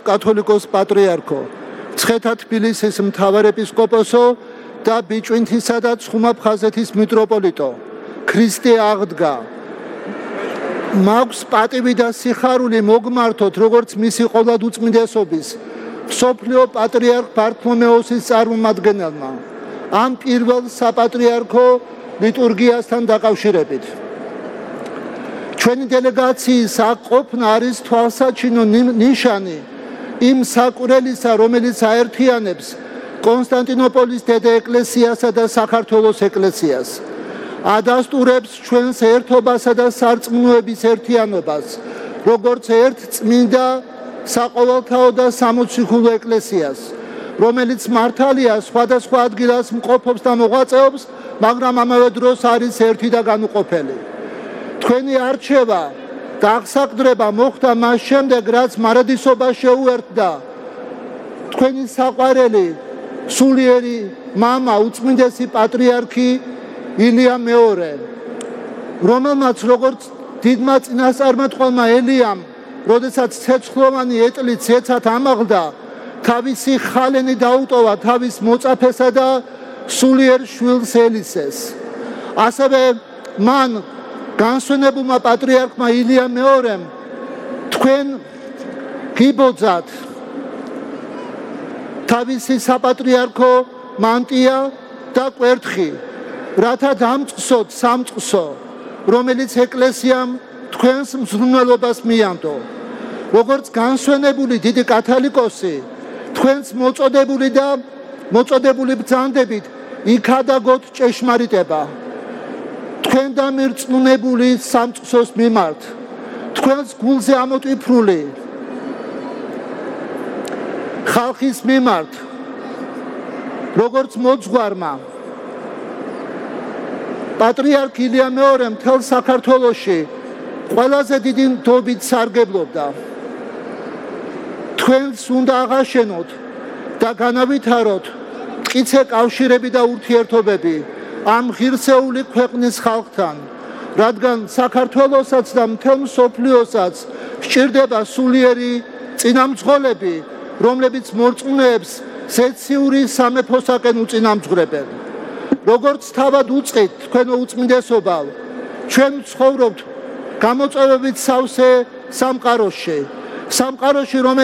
კათოლიკოს პატრიარქო, მცხეთა თბილისის მთავარეპისკოპოსო და ბიჭვინთისა და ცხუმა-ფხაზეთის მიტროპოლიტო, ქრისტე აღდგა. მაქვს პატივი და სიხარული მოგმართოთ, როგორც მისი ყოვლადუწმინდესობის მსოფლიო პატრიარქ ბართლომეოსის წარმომადგენელმა, ამ პირველ საპატრიარქო ლიტურგიასთან დაკავშირებით. ჩვენი დელეგაციის აქ ყოფნა არის თვალსაჩინო ნიშანი იმ საკვირელისა, რომელიც აერთიანებს კონსტანტინოპოლის დედა ეკლესიასა და საქართველოს ეკლესიას. ადასტურებს ჩვენს ერთობასა და სარწმუნოების ერთიანობას, როგორც ერთ წმინდა საყოველთაო და სამოციქულო ეკლესიას, რომელიც მართალია სხვადასხვა ადგილას მყოფობს და მოღვაწეობს, მაგრამ ამავე დროს არის ერთი და განუყოფელი. თქვენი არჩევა და აღსაყდრება მოხდა მას შემდეგ, რაც მარადისობა შეუერთდა თქვენი საყვარელი სულიერი მამა, უწმინდესი პატრიარქი ილია მეორე, რომელმაც როგორც დიდმა წინასწარმეტყველმა ელიამ, როდესაც ცეცხლოვანი ეტლით ცეცად ამაღლდა, თავისი ხალენი დაუტოვა თავის მოწაფესა და სულიერ შვილს ელისეს. ასევე მან განსვენებულმა პატრიარქმა ილია მეორემ თქვენ გიბოძათ თავისი საპატრიარქო მანტია და კვერთხი, რათა დამწყსოთ სამწყსო, რომელიც ეკლესიამ თქვენს მზრუნველობას მიანდო. როგორც განსვენებული დიდი კათალიკოსი, თქვენს მოწოდებული ბრძანდებით იქადაგოთ ჭეშმარიტება. თქვენ და მირწმუნებული სამწყსოს მიმართ, თქვენს გულზე ამოტვიფრული ხალხის მიმართ, როგორც მოძღვარმა, პატრიარქ ილია მეორე მთელ საქართველოში ყველაზე დიდი ნდობით სარგებლობდა. თქვენს უნდა აღაშენოთ და განავითაროთ მტკიცე კავშირები და ურთიერთობები ამ ღირსეული ქვეყნის ხალხთან, რადგან საქართველოსაც და მთელ მსოფლიოსაც სჭირდება სულიერი წინამძღოლები, რომლებიც მორწმუნეებს ზეციური სამეფოსაკენ უწინამძღვრებენ. როგორც თავად უწყით თქვენო უწმინდესობა, ჩვენ ცხოვრობთ გამოწვევებით სავსე სამყაროში,